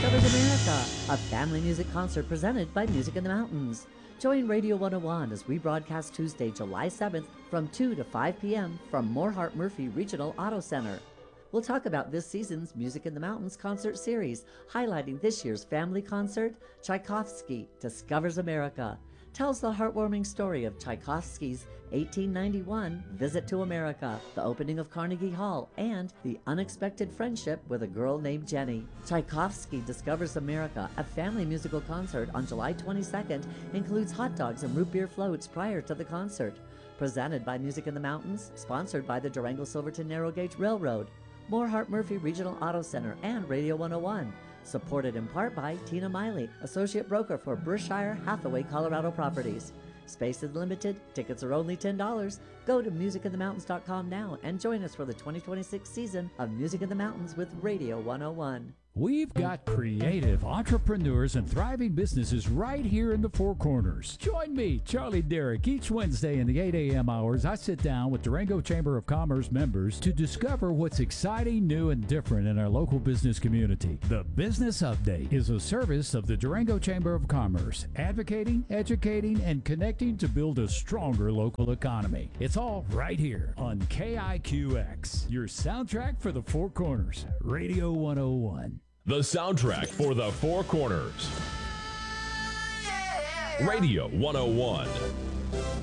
Discovers America, a family music concert presented by Music in the Mountains. Join Radio 101 as we broadcast Tuesday, July 7th from 2 to 5 p.m. from Moorheart Murphy Regional Auto Center. We'll talk about this season's Music in the Mountains concert series, highlighting this year's family concert, Tchaikovsky Discovers America. Tells the heartwarming story of Tchaikovsky's 1891 visit to America, the opening of Carnegie Hall, and the unexpected friendship with a girl named Jenny. Tchaikovsky Discovers America, a family musical concert on July 22nd, includes hot dogs and root beer floats prior to the concert. Presented by Music in the Mountains, sponsored by the Durango-Silverton Narrow Gauge Railroad, Moorheart Murphy Regional Auto Center, and Radio 101. Supported in part by Tina Miley, Associate Broker for Berkshire Hathaway Colorado Properties. Space is limited. Tickets are only $10. Go to musicinthemountains.com now and join us for the 2026 season of Music in the Mountains with Radio 101. We've got creative entrepreneurs and thriving businesses right here in the Four Corners. Join me, Charlie Derrick, each Wednesday in the 8 a.m. hours. I sit down with Durango Chamber of Commerce members to discover what's exciting, new, and different in our local business community. The Business Update is a service of the Durango Chamber of Commerce, advocating, educating, and connecting to build a stronger local economy. It's all right here on KIQX, your soundtrack for the Four Corners, Radio 101. The soundtrack for the Four Corners. Radio 101.